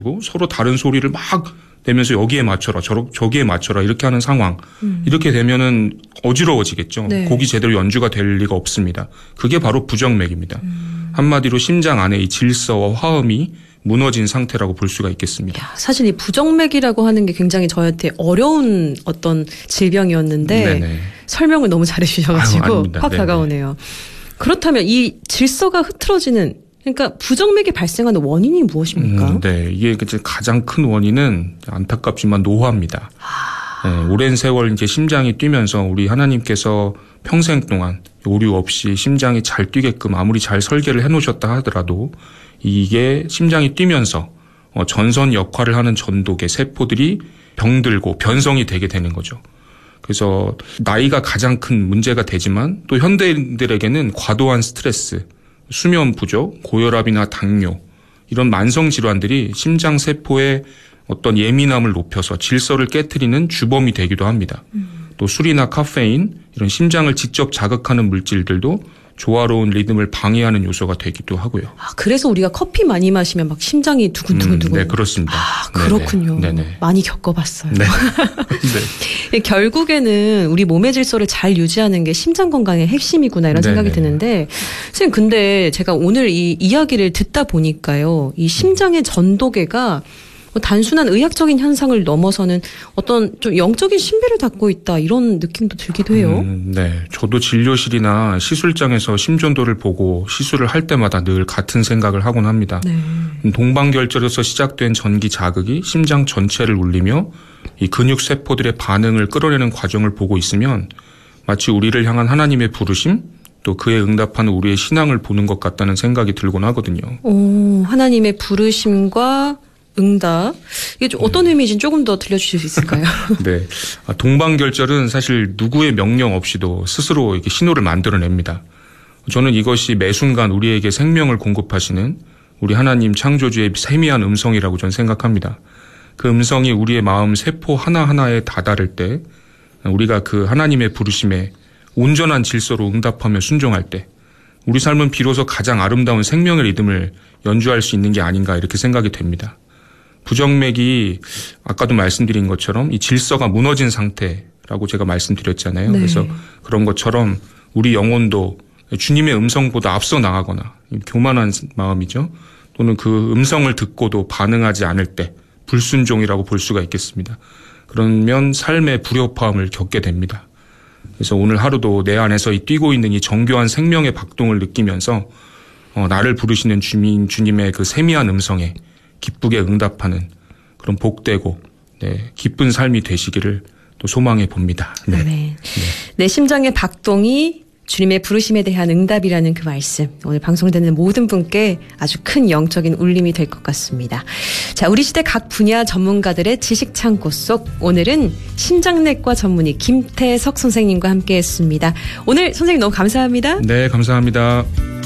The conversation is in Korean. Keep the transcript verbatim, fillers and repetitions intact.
서로 다른 소리를 막 내면서 여기에 맞춰라, 저, 저기에 맞춰라 이렇게 하는 상황. 음. 이렇게 되면은 어지러워지겠죠. 네. 곡이 제대로 연주가 될 리가 없습니다. 그게 바로 부정맥입니다. 음. 한마디로 심장 안에 이 질서와 화음이 무너진 상태라고 볼 수가 있겠습니다. 야, 사실 이 부정맥이라고 하는 게 굉장히 저한테 어려운 어떤 질병이었는데 네네. 설명을 너무 잘해 주셔가지고 확 네네. 다가오네요. 그렇다면 이 질서가 흐트러지는 그러니까 부정맥이 발생하는 원인이 무엇입니까? 음, 네, 이게 가장 큰 원인은 안타깝지만 노화입니다. 아... 네, 오랜 세월 이제 심장이 뛰면서 우리 하나님께서 평생 동안 오류 없이 심장이 잘 뛰게끔 아무리 잘 설계를 해놓으셨다 하더라도 이게 심장이 뛰면서 전선 역할을 하는 전독의 세포들이 병들고 변성이 되게 되는 거죠. 그래서 나이가 가장 큰 문제가 되지만 또 현대인들에게는 과도한 스트레스, 수면 부족, 고혈압이나 당뇨 이런 만성 질환들이 심장 세포의 어떤 예민함을 높여서 질서를 깨트리는 주범이 되기도 합니다. 음. 또 술이나 카페인 이런 심장을 직접 자극하는 물질들도 조화로운 리듬을 방해하는 요소가 되기도 하고요. 아, 그래서 우리가 커피 많이 마시면 막 심장이 두근두근두근. 음, 네, 그렇습니다. 아, 그렇군요. 네네. 많이 겪어봤어요. 네. 네. 결국에는 우리 몸의 질서를 잘 유지하는 게 심장 건강의 핵심이구나 이런 네네. 생각이 드는데 선생님 근데 제가 오늘 이 이야기를 듣다 보니까요. 이 심장의 전도계가 뭐 단순한 의학적인 현상을 넘어서는 어떤 좀 영적인 신비를 갖고 있다 이런 느낌도 들기도 해요. 음, 네, 저도 진료실이나 시술장에서 심전도를 보고 시술을 할 때마다 늘 같은 생각을 하곤 합니다. 네. 동방결절에서 시작된 전기 자극이 심장 전체를 울리며 이 근육 세포들의 반응을 끌어내는 과정을 보고 있으면 마치 우리를 향한 하나님의 부르심 또 그에 응답하는 우리의 신앙을 보는 것 같다는 생각이 들곤 하거든요. 오, 하나님의 부르심과 응답. 이게 좀 어떤 의미인지 조금 더 들려주실 수 있을까요? 네. 동방결절은 사실 누구의 명령 없이도 스스로 이렇게 신호를 만들어냅니다. 저는 이것이 매 순간 우리에게 생명을 공급하시는 우리 하나님 창조주의 세미한 음성이라고 저는 생각합니다. 그 음성이 우리의 마음 세포 하나하나에 다다를 때 우리가 그 하나님의 부르심에 온전한 질서로 응답하며 순종할 때 우리 삶은 비로소 가장 아름다운 생명의 리듬을 연주할 수 있는 게 아닌가 이렇게 생각이 됩니다. 부정맥이 아까도 말씀드린 것처럼 이 질서가 무너진 상태라고 제가 말씀드렸잖아요. 네. 그래서 그런 것처럼 우리 영혼도 주님의 음성보다 앞서 나가거나 교만한 마음이죠. 또는 그 음성을 듣고도 반응하지 않을 때 불순종이라고 볼 수가 있겠습니다. 그러면 삶의 불협화음을 겪게 됩니다. 그래서 오늘 하루도 내 안에서 이 뛰고 있는 이 정교한 생명의 박동을 느끼면서 어, 나를 부르시는 주님, 주님의 그 세미한 음성에 기쁘게 응답하는 그런 복되고 네, 기쁜 삶이 되시기를 또 소망해 봅니다. 네. 네. 네. 내 심장의 박동이 주님의 부르심에 대한 응답이라는 그 말씀 오늘 방송 듣는 모든 분께 아주 큰 영적인 울림이 될 것 같습니다. 자, 우리 시대 각 분야 전문가들의 지식 창고 속 오늘은 심장내과 전문의 김태석 선생님과 함께했습니다. 오늘 선생님 너무 감사합니다. 네, 감사합니다.